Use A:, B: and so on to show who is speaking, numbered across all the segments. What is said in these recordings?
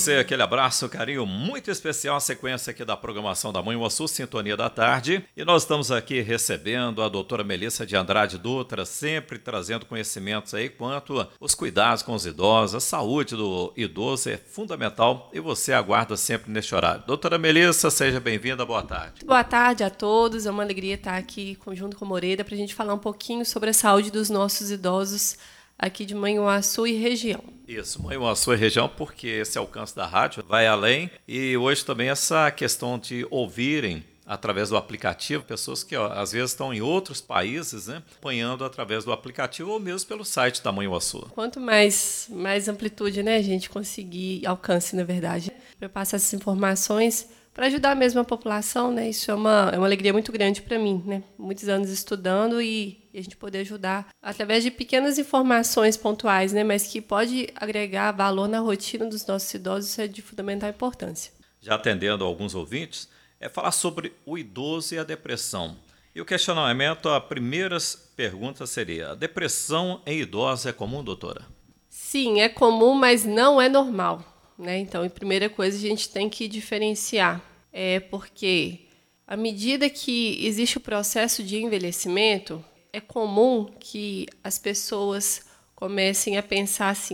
A: você aquele abraço, carinho muito especial, a sequência aqui da programação da Manhã Sul, Sintonia da Tarde. E nós estamos aqui recebendo a doutora Melissa de Andrade Dutra, sempre trazendo conhecimentos aí quanto os cuidados com os idosos, a saúde do idoso é fundamental e você aguarda sempre neste horário. Doutora Melissa, seja bem-vinda, boa tarde.
B: Boa tarde a todos, é uma alegria estar aqui junto com a Moreira para a gente falar um pouquinho sobre a saúde dos nossos idosos aqui de Manhuaçu e região.
A: Isso, Manhuaçu e região, porque esse alcance da rádio vai além e hoje também essa questão de ouvirem através do aplicativo, pessoas que às vezes estão em outros países, né, acompanhando através do aplicativo ou mesmo pelo site da Manhuaçu.
B: Quanto mais amplitude, né, a gente conseguir alcance, na verdade, para passar essas informações para ajudar mesmo a população, né? Isso é uma alegria muito grande para mim, né? Muitos anos estudando e a gente poder ajudar através de pequenas informações pontuais, né? Mas que pode agregar valor na rotina dos nossos idosos, isso é de fundamental importância.
A: Já atendendo alguns ouvintes, é falar sobre o idoso e a depressão. E o questionamento, a primeira pergunta seria: a depressão em idosos é comum, doutora?
B: Sim, é comum, mas não é normal, né? Então, a primeira coisa a gente tem que diferenciar, porque à medida que existe o processo de envelhecimento, é comum que as pessoas comecem a pensar assim,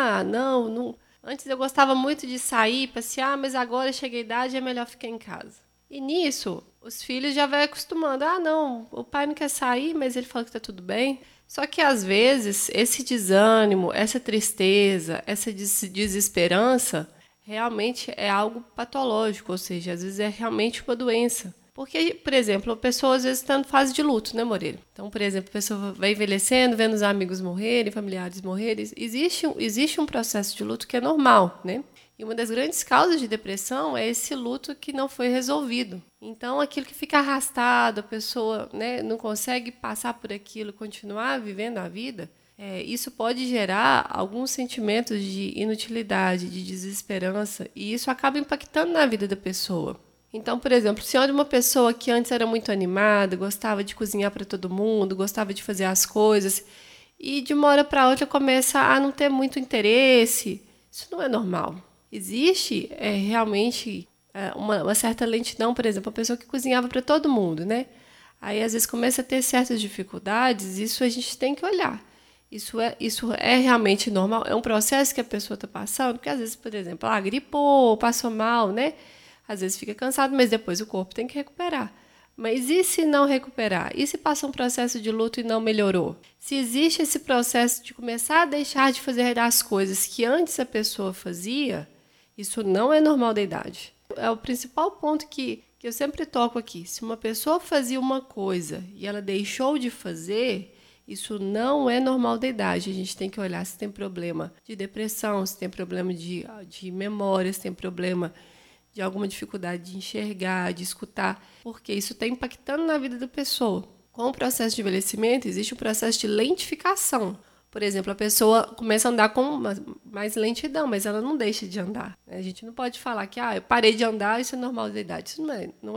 B: não, antes eu gostava muito de sair, passear, mas agora cheguei à idade, é melhor ficar em casa. E nisso, os filhos já vão acostumando, não, o pai não quer sair, mas ele fala que está tudo bem. Só que, às vezes, esse desânimo, essa tristeza, essa desesperança, realmente é algo patológico, ou seja, às vezes é realmente uma doença. Porque, por exemplo, a pessoa às vezes está em fase de luto, né, Moreira? Então, por exemplo, a pessoa vai envelhecendo, vendo os amigos morrerem, familiares morrerem. Existe um processo de luto que é normal, né? E uma das grandes causas de depressão é esse luto que não foi resolvido. Então, aquilo que fica arrastado, a pessoa, né, não consegue passar por aquilo, continuar vivendo a vida, isso pode gerar alguns sentimentos de inutilidade, de desesperança, e isso acaba impactando na vida da pessoa. Então, por exemplo, se olha uma pessoa que antes era muito animada, gostava de cozinhar para todo mundo, gostava de fazer as coisas, e de uma hora para outra começa a não ter muito interesse, isso não é normal. Existe realmente uma certa lentidão, por exemplo, a pessoa que cozinhava para todo mundo, né? Aí às vezes começa a ter certas dificuldades, isso a gente tem que olhar. Isso é realmente normal, é um processo que a pessoa está passando, porque às vezes, por exemplo, gripou, passou mal, né? Às vezes fica cansado, mas depois o corpo tem que recuperar. Mas e se não recuperar? E se passa um processo de luto e não melhorou? Se existe esse processo de começar a deixar de fazer as coisas que antes a pessoa fazia, isso não é normal da idade. É o principal ponto que eu sempre toco aqui. Se uma pessoa fazia uma coisa e ela deixou de fazer, isso não é normal da idade. A gente tem que olhar se tem problema de depressão, se tem problema de memória, se tem problema de alguma dificuldade de enxergar, de escutar, porque isso está impactando na vida da pessoa. Com o processo de envelhecimento, existe um processo de lentificação. Por exemplo, a pessoa começa a andar com mais lentidão, mas ela não deixa de andar. A gente não pode falar que eu parei de andar, isso é normal da idade. Isso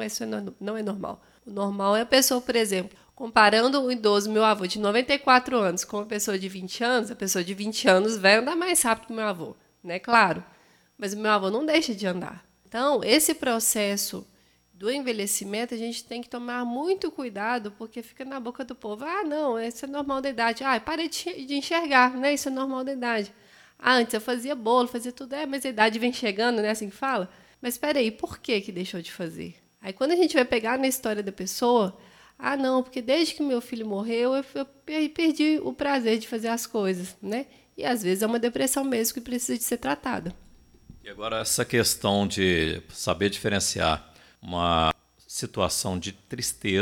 B: não é normal. O normal é a pessoa, por exemplo, comparando o idoso, meu avô, de 94 anos com uma pessoa de 20 anos, a pessoa de 20 anos vai andar mais rápido que o meu avô, né? Claro. Mas o meu avô não deixa de andar. Então, esse processo do envelhecimento, a gente tem que tomar muito cuidado, porque fica na boca do povo. Não, isso é normal da idade. Parei de enxergar, né? Isso é normal da idade. Antes eu fazia bolo, fazia tudo. Mas a idade vem chegando, né? Assim que fala. Mas espera aí, por que deixou de fazer? Aí quando a gente vai pegar na história da pessoa, não, porque desde que meu filho morreu, eu perdi o prazer de fazer as coisas, né? E às vezes é uma depressão mesmo que precisa de ser tratada.
A: E agora essa questão de saber diferenciar uma situação de tristeza